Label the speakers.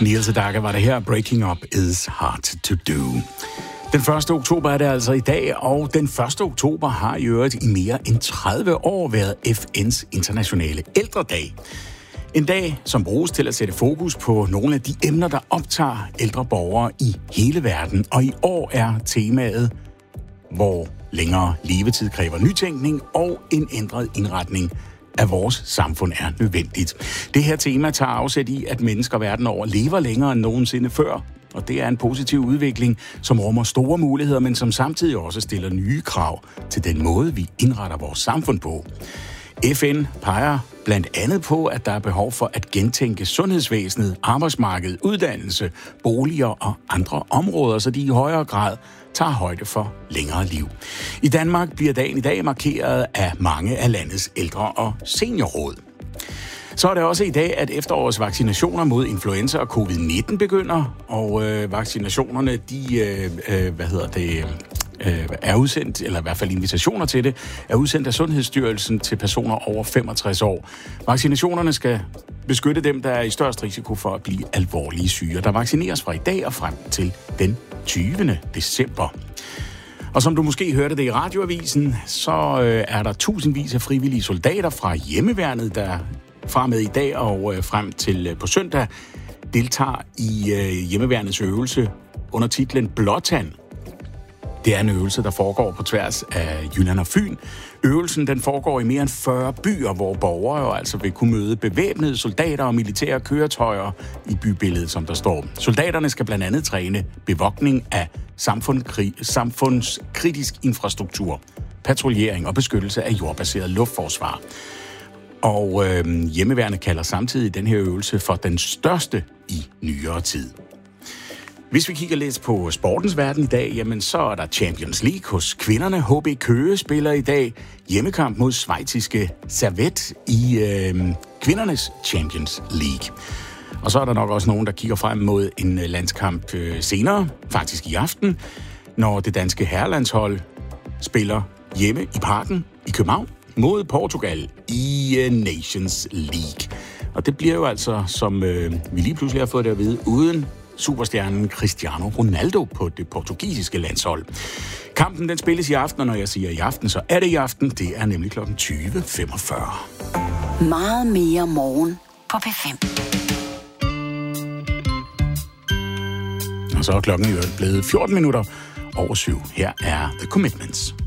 Speaker 1: Niels Sedaka var det her. Breaking up is hard to do. Den 1. oktober er det altså i dag, og den 1. oktober har i øvrigt i mere end 30 år været FN's internationale ældredag. En dag, som bruges til at sætte fokus på nogle af de emner, der optager ældre borgere i hele verden. Og i år er temaet, hvor længere levetid kræver nytænkning og en ændret indretning af vores samfund er nødvendigt. Det her tema tager afsæt i, at mennesker verden over lever længere end nogensinde før. Og det er en positiv udvikling, som rummer store muligheder, men som samtidig også stiller nye krav til den måde, vi indretter vores samfund på. FN peger blandt andet på, at der er behov for at gentænke sundhedsvæsenet, arbejdsmarkedet, uddannelse, boliger og andre områder, så de i højere grad tager højde for længere liv. I Danmark bliver dagen i dag markeret af mange af landets ældre- og seniorråd. Så er det også i dag, at efterårets vaccinationer mod influenza og covid-19 begynder, og vaccinationerne, er udsendt, eller i hvert fald invitationer til det, er udsendt af Sundhedsstyrelsen til personer over 65 år. Vaccinationerne skal beskytte dem, der er i størst risiko for at blive alvorlige syge. Der vaccineres fra i dag og frem til den 20. december. Og som du måske hørte det i radioavisen, så er der tusindvis af frivillige soldater fra hjemmeværnet, der fra med i dag og frem til på søndag deltager i hjemmeværnets øvelse under titlen Blåtand. Det er en øvelse, der foregår på tværs af Jylland og Fyn. Øvelsen den foregår i mere end 40 byer, hvor borgere jo altså vil kunne møde bevæbnede soldater og militære køretøjer i bybilledet, som der står. Soldaterne skal blandt andet træne bevogtning af samfundskritisk infrastruktur, patruljering og beskyttelse af jordbaseret luftforsvar. Og hjemmeværnet kalder samtidig den her øvelse for den største i nyere tid. Hvis vi kigger lidt på sportens verden i dag, jamen så er der Champions League hos kvinderne. HB Køge spiller i dag hjemmekamp mod schweiziske Servette i kvindernes Champions League. Og så er der nok også nogen, der kigger frem mod en landskamp senere, faktisk i aften, når det danske herrelandshold spiller hjemme i Parken i København mod Portugal i Nations League. Og det bliver jo altså, som vi lige pludselig har fået det at vide, uden superstjernen Cristiano Ronaldo på det portugisiske landshold. Kampen den spilles i aften, og når jeg siger i aften, så er det i aften. Det er nemlig kl. 20.45.
Speaker 2: Meget mere morgen på P5.
Speaker 1: Og så er klokken jo blevet 14 minutter over 7. Her er The Commitments.